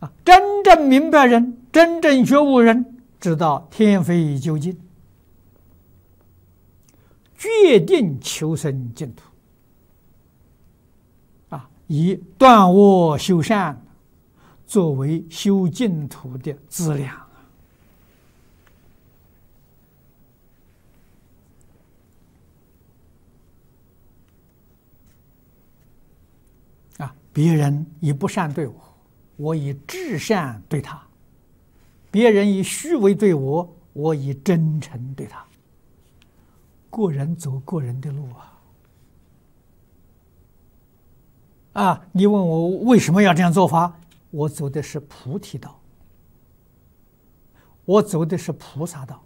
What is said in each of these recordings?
真正明白人，真正觉悟人，知道天非究竟，决定求生净土，以断恶修善作为修净土的资粮。别人以不善对我，我以至善对他；别人以虚伪对我，我以真诚对他。个人走个人的路你问我为什么要这样做法？我走的是菩提道，我走的是菩萨道。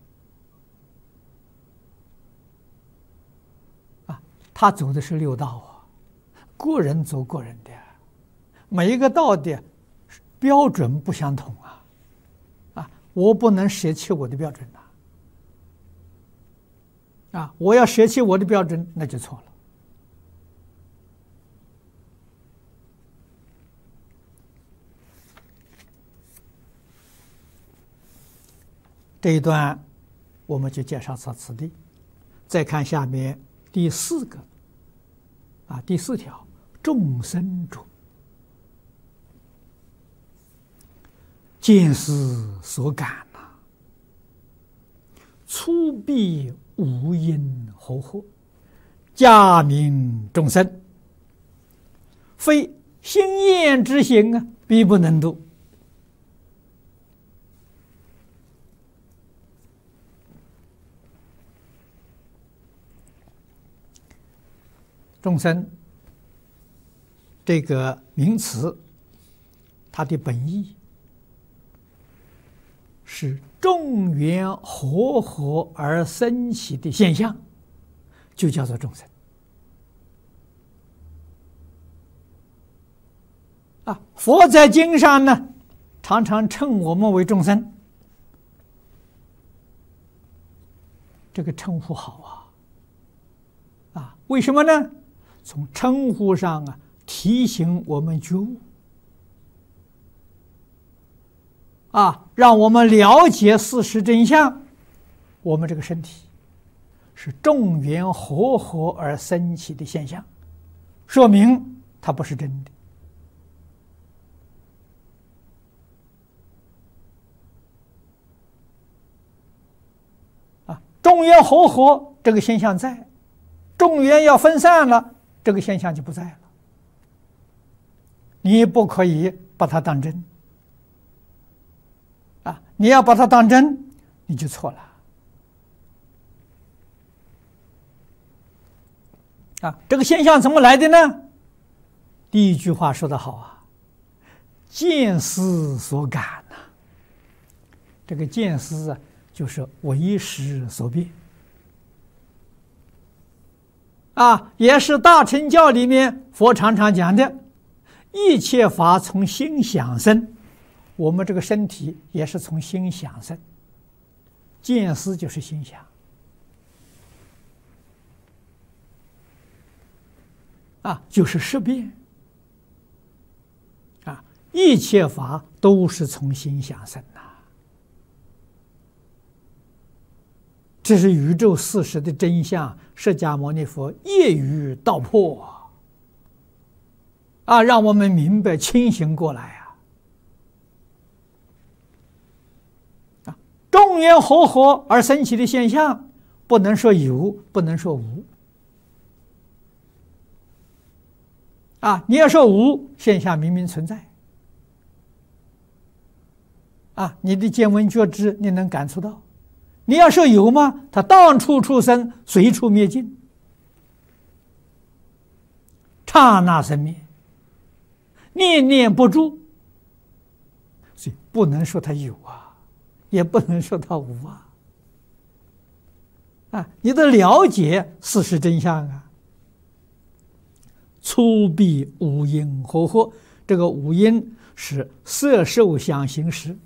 他走的是六道个人走个人的，每一个道的标准不相同我不能舍弃我的标准我要舍弃我的标准，那就错了。这一段我们就介绍到此地，再看下面第四个第四条，众生主见思所感粗鄙无因惑惑，假名众生，非心厌之行必不能度。众生这个名词，它的本意是众缘和合而生起的现象，就叫做众生佛在经上呢，常常称我们为众生，这个称呼好为什么呢？从称呼上提醒我们觉悟让我们了解事实真相。我们这个身体是众缘和合而生起的现象，说明它不是真的众缘和合这个现象在，众缘要分散了，这个现象就不在了。你不可以把它当真你要把它当真，你就错了这个现象怎么来的呢？第一句话说得好见思所感这个见思就是为识所变也是大乘教里面佛常常讲的，一切法从心想生。我们这个身体也是从心想生，见思就是心想就是识变一切法都是从心想生这是宇宙事实的真相，释迦牟尼佛一语道破让我们明白清醒过来众缘和合而生起的现象，不能说有，不能说无你要说无，现象明明存在你的见闻觉知你能感触到。你要说有吗？它当处处生，随处灭尽，刹那生灭，念念不住，所以不能说它有也不能说它无你得了解事实真相粗鄙无因和合，这个无因是色受想行识